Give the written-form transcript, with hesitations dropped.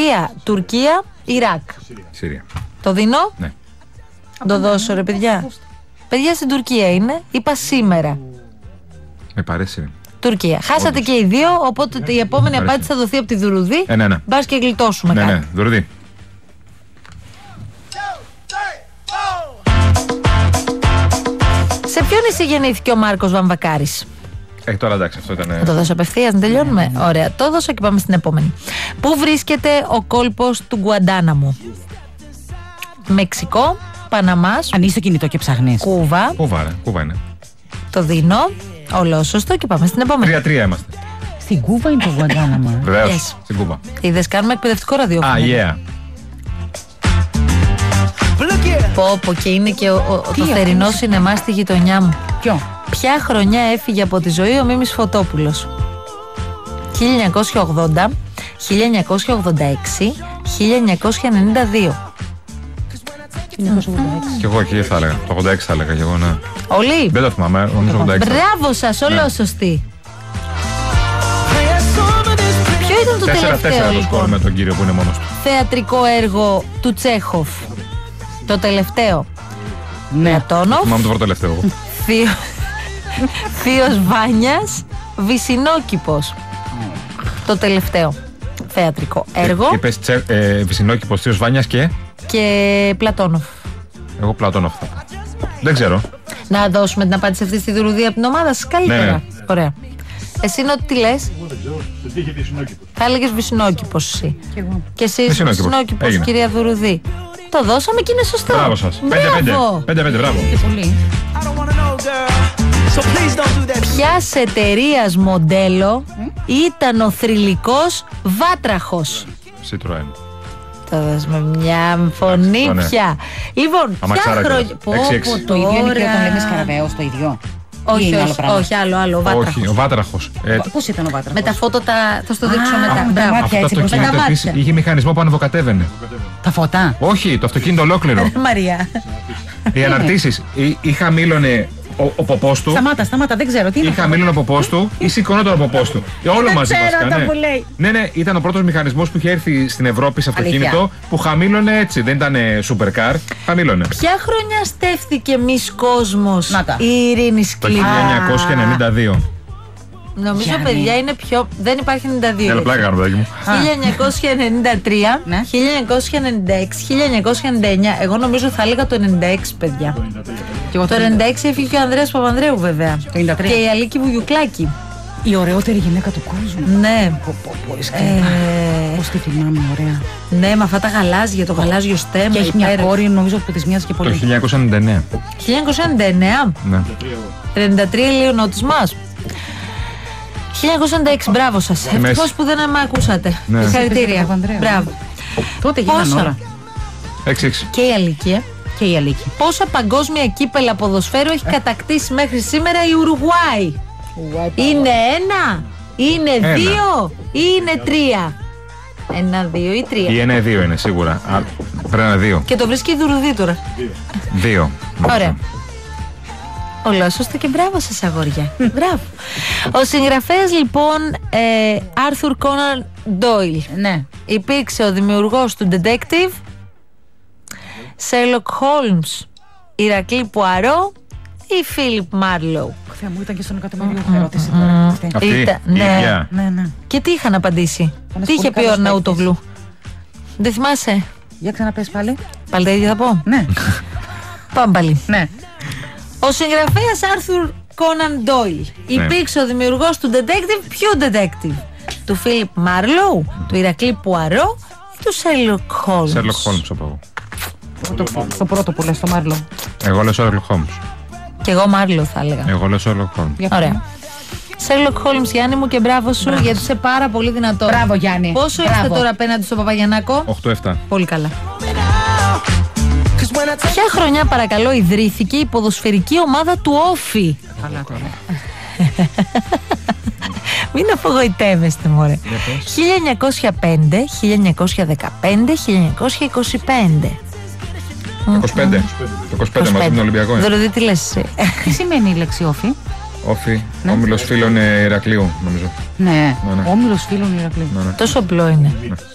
Συρία, Τουρκία, Ιράκ. Συρία. Το δίνω. Ναι. Το δώσω, ρε παιδιά. Παιδιά, στην Τουρκία είναι. Είπα σήμερα. Με παρέσει. Τουρκία. Χάσατε και οι δύο, οπότε η επόμενη απάντηση θα δοθεί από τη Δουρουδή. Ναι. Μπας και γλιτώσουμε κάτι. Ναι, Δουρουδή. Σε ποιο νησί γεννήθηκε ο Μάρκος Βαμβακάρης? Τώρα εντάξει, αυτό ήταν. Θα το δώσω απευθείας, να τελειώνουμε. Ωραία, το δώσω και πάμε στην επόμενη. Πού βρίσκεται ο κόλπος του Γκουαντάναμο? Μεξικό, Παναμάς. Ανοίγεις το κινητό και ψάχνεις. Κούβα. Κούβα είναι. Το δίνω. Ολόσωστο και πάμε στην επόμενη. 3-3 είμαστε. Στην Κούβα είναι το Γκουαντάναμο. Βεβαίως, στην Κούβα. Είδες, κάνουμε εκπαιδευτικό ραδιόφωνο. Yeah. Πω και είναι και το θερινό σινεμά στη γειτονιά μου. Ποιο? Ποια χρονιά έφυγε από τη ζωή ο Μίμης Φωτόπουλος? 1980, 1986, 1992. Κι εγώ εκεί θα έλεγα. Το 86 θα έλεγα κι εγώ, ναι. Όλοι. Δεν το θυμάμαι, νομίζω 86. Μπράβο σας, ολόσωστοι. Ποιο ήταν το τελευταίο, το σκορ με τον κύριο που είναι μόνος του. θεατρικό έργο του Τσέχοφ? Το τελευταίο. Ναι. Πλατώνοφ. Θυμάμαι το πρώτο τελευταίο. Θείος Βάνιας, Βυσσινόκηπος. Το τελευταίο θεατρικό έργο. Είπες Βυσσινόκηπος, Θείος Βάνιας και Πλατώνοφ. Εγώ Πλατώνοφ θα πω. Δεν ξέρω. Να δώσουμε την απάντηση αυτή στη Δουρουδία από την ομάδα σας καλύτερα. Ναι. Ωραία. Εσύ τι λες? Θα έλεγες Βυσσινόκηπος εσύ. Και εσείς Βυσσινόκηπος, κυρία Δουρουδή. Το δώσαμε και είναι σωστό. Μπράβο σας. 5-5, μπράβο. Πολύ. Ποιας εταιρείας μοντέλο ήταν ο θρυλικός Βάτραχος? Citroën. Το δώσουμε μια φωνή πια. Λοιπόν, ποια χρόνια. Το ίδιο είναι και όταν λέμε Σκαραβαίος, το ίδιο. Όχι, άλλο. Όχι, ο Βάτραχος. Πώς ήταν ο Βάτραχος? Με τα φώτα θα στο δείξω μετά. Μπράβο. Αυτό το αυτοκίνητο επίσης είχε μηχανισμό που ανεβοκατέβαινε. Τα φώτα. Όχι, το αυτοκίνητο ολόκληρο. Μαρία. Οι αναρτήσεις. Ή χαμήλωνε ο ποπός του. Σταμάτα, δεν ξέρω τι είναι. Ή χαμήλωνε ο ποπός του ή σηκωνόταν ο ποπός του. Όλο μαζί βασικά. Ναι, ήταν ο πρώτος μηχανισμός που είχε έρθει στην Ευρώπη σε αυτοκίνητο που χαμήλωνε έτσι. Δεν ήταν supercar, χαμήλωνε. Ποια χρονιά στέφθηκε Μις Κόσμος η Ειρήνη Σκλήρα? Το 1992. Νομίζω, παιδιά, είναι πιο. Δεν υπάρχει 92. Έλα, πλάκα κάνω, παιδάκι μου. 1993, 1996, 1999. Εγώ νομίζω θα έλεγα το 96, παιδιά. Και το 96 έφυγε και ο Ανδρέας Παπανδρέου, βέβαια. Το 93. Και η Αλίκη Βουγιουκλάκη. Η ωραιότερη γυναίκα του κόσμου. Ναι. Πώς τη θυμάμαι, ωραία. Ναι, με αυτά τα γαλάζια, το γαλάζιο στέμμα. Και έχει μια κόρη, νομίζω που της μοιάζει και πολύ. Το 1999. 1999. Ναι. 93 λέει ο νότης μας. 1996, μπράβο σας. Ευτυχώς που δεν με ακούσατε. Συγχαρητήρια. Μπράβο. Τότε γίνανε όλα. 6-6. Και η Αλίκη. Και η Αλίκη. Πόσα παγκόσμια κύπελα ποδοσφαίρου έχει κατακτήσει μέχρι σήμερα η Ουρουγουάη? Είναι 1, είναι 2 ή είναι 3? 1, 2 ή 3? Ή 1-2 είναι σίγουρα. Πρέπει να είναι 2. Και το βρίσκει η Δουρουδή τώρα. 2. Ωραία. Ολόσωστο και μπράβο σας, αγόρια. Μπράβο. Ο συγγραφέας λοιπόν Άρθουρ Κόναν Ντόιλ, ναι, υπήρξε ο δημιουργός του Detective, Sherlock Holmes, Ηρακλή Πουαρό ή Φίλιπ Μάρλοου? Θεέ μου, ήταν και στον εκατομμύριο ερώτηση τώρα. Αυτή, ναι. Και τι είχαν απαντήσει? Τι είχε πει ο Αρναούτογλου? Δεν θυμάσαι? Για ξαναπες πάλι. Πάλι τα ίδια θα πω? Ναι. Πάμε πάλι. Ναι. Ο συγγραφέας Άρθουρ Κόναν Ντόιλ υπήρξε ο δημιουργός του Detective. Ποιο Detective? Του Φίλιπ Μάρλοου, του Ηρακλή Πουαρό ή του Sherlock Holmes? Sherlock Holmes θα πω. Το πρώτο που λες, το Μάρλο. Εγώ λέω Sherlock Holmes. Και εγώ Μάρλο θα έλεγα. Εγώ λέω Sherlock Holmes. Ωραία. Sherlock Holmes, Γιάννη μου, και μπράβο σου, γιατί είσαι πάρα πολύ δυνατό. Μπράβο, Γιάννη. Πόσο είστε τώρα απέναντι στον Παπαγιαννάκο? 8-7. Πολύ καλά. Ποια χρονιά, παρακαλώ, ιδρύθηκε η ποδοσφαιρική ομάδα του Όφη? Καλά τώρα. Μην απογοητεύεστε, μωρέ. 1905, 1915, 1925. 25. Το 25 μαζί με τον Ολυμπιακό. Δηλαδή, τι λες εσύ? Τι σημαίνει η λέξη Όφη? Όφη, όμιλος φίλων Ηρακλείου, νομίζω. Ναι, όμιλος φίλων Ηρακλείου. Τόσο απλό είναι.